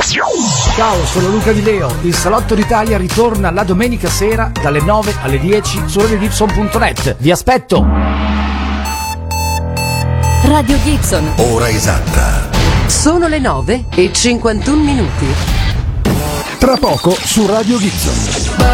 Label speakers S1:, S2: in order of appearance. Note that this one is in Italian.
S1: Ciao, sono Luca Di Leo. Il Salotto d'Italia ritorna la domenica sera dalle 9 alle 10 su radiogibson.net. Vi aspetto!
S2: Radio Gibson.
S3: Ora esatta.
S2: Sono le 9:51.
S3: Tra poco su Radio Gibson.